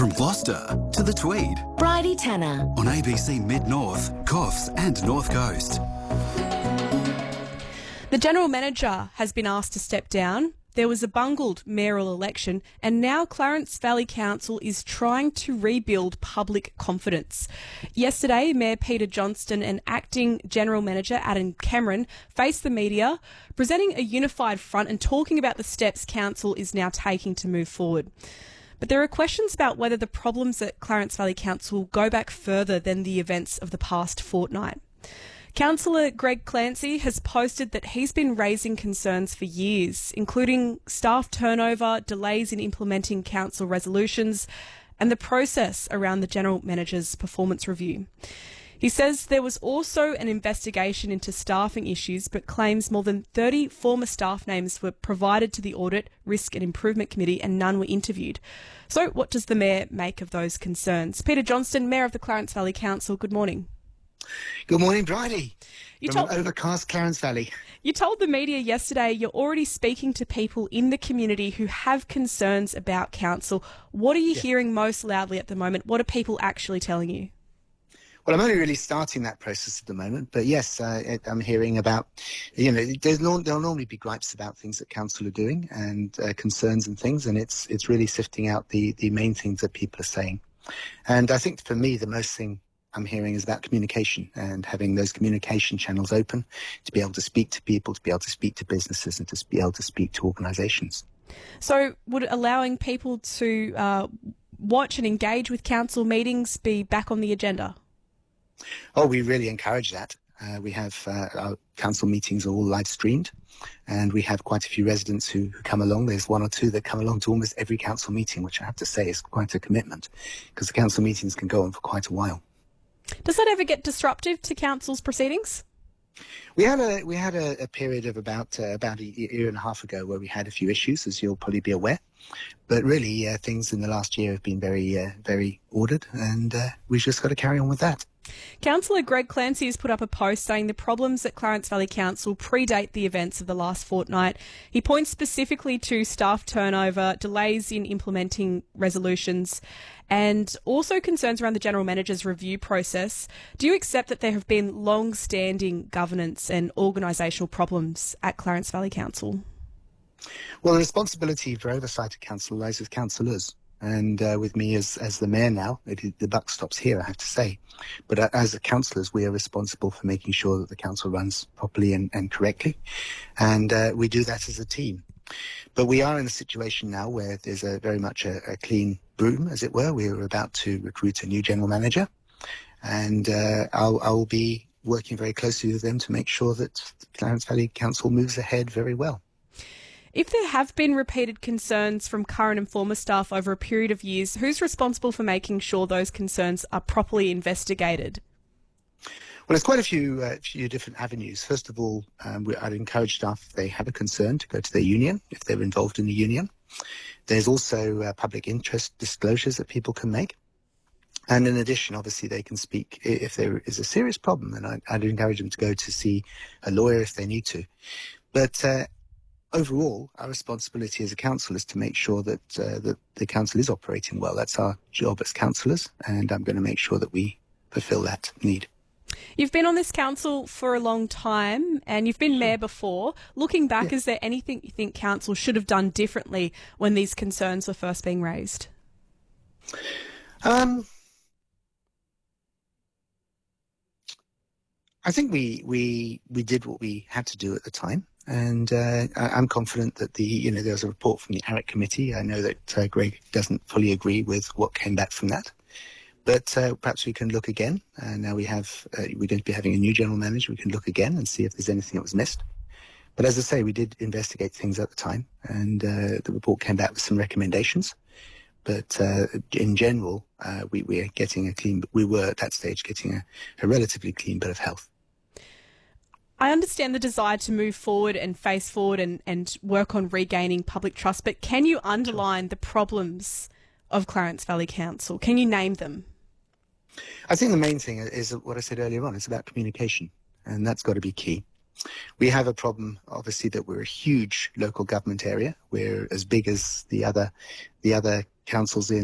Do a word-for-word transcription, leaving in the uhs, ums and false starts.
From Gloucester to the Tweed. Bridie Tanner. On A B C Mid-North, Coffs and North Coast. The General Manager has been asked to step down. There was a bungled mayoral election, and now Clarence Valley Council is trying to rebuild public confidence. Yesterday, Mayor Peter Johnston and Acting General Manager Adam Cameron faced the media, presenting a unified front and talking about the steps Council is now taking to move forward. But there are questions about whether the problems at Clarence Valley Council go back further than the events of the past fortnight. Councillor Greg Clancy has posted that he's been raising concerns for years, including staff turnover, delays in implementing council resolutions, and the process around the General Manager's performance review. He says there was also an investigation into staffing issues, but claims more than thirty former staff names were provided to the Audit, Risk and Improvement Committee and none were interviewed. So what does the Mayor make of those concerns? Peter Johnston, Mayor of the Clarence Valley Council, good morning. Good morning, Bridie. You From told, overcast Clarence Valley. You told the media yesterday you're already speaking to people in the community who have concerns about council. What are you Yeah. hearing most loudly at the moment? What are people actually telling you? Well, I'm only really starting that process at the moment, but yes, uh, I'm hearing about, you know, there's no, there'll normally be gripes about things that council are doing and uh, concerns and things, and it's it's really sifting out the, the main things that people are saying. And I think for me, the most thing I'm hearing is about communication and having those communication channels open to be able to speak to people, to be able to speak to businesses and to be able to speak to organisations. So would allowing people to uh, watch and engage with council meetings be back on the agenda? Oh, we really encourage that. Uh, we have uh, our council meetings are all live streamed, and we have quite a few residents who, who come along. There's one or two that come along to almost every council meeting, which I have to say is quite a commitment because the council meetings can go on for quite a while. Does that ever get disruptive to council's proceedings? We had a we had a, a period of about uh, about a year and a half ago where we had a few issues, as you'll probably be aware. But really, uh, things in the last year have been very uh, very ordered, and uh, we've just got to carry on with that. Councillor Greg Clancy has put up a post saying the problems at Clarence Valley Council predate the events of the last fortnight. He points specifically to staff turnover, delays in implementing resolutions, and also concerns around the General Manager's review process. Do you accept that there have been long-standing governance and organisational problems at Clarence Valley Council? Well, the responsibility for oversight of council lies with councillors. And uh, with me as, as the mayor now, it, the buck stops here, I have to say. But uh, as the councillors, we are responsible for making sure that the council runs properly and, and correctly. And uh, we do that as a team. But we are in a situation now where there's a very much a, a clean broom, as it were. We are about to recruit a new general manager. And uh, I'll, I'll be working very closely with them to make sure that Clarence Valley Council moves ahead very well. If there have been repeated concerns from current and former staff over a period of years, who's responsible for making sure those concerns are properly investigated? Well, there's quite a few uh, few different avenues. First of all, um, we, I'd encourage staff, if they have a concern, to go to their union, if they're involved in the union. There's also uh, public interest disclosures that people can make. And in addition, obviously, they can speak if there is a serious problem, and I'd, I'd encourage them to go to see a lawyer if they need to. But uh, overall, our responsibility as a council is to make sure that, uh, that the council is operating well. That's our job as councillors, and I'm going to make sure that we fulfil that need. You've been on this council for a long time and you've been mayor before. Looking back, yeah. Is there anything you think council should have done differently when these concerns were first being raised? Um, I think we, we, we did what we had to do at the time. And uh, I'm confident that the, you know, there was a report from the A R E C committee. I know that uh, Greg doesn't fully agree with what came back from that. But uh, perhaps we can look again. Uh, now we have, uh, we're going to be having a new general manager. We can look again and see if there's anything that was missed. But as I say, we did investigate things at the time, and uh, the report came back with some recommendations. But uh, in general, uh, we, we are getting a clean, we were at that stage getting a, a relatively clean bill of health. I understand the desire to move forward and face forward and, and work on regaining public trust, but can you underline the problems of Clarence Valley Council? Can you name them? I think the main thing is what I said earlier on. It's about communication, and that's got to be key. We have a problem, obviously, that we're a huge local government area. We're as big as the other, the other councils in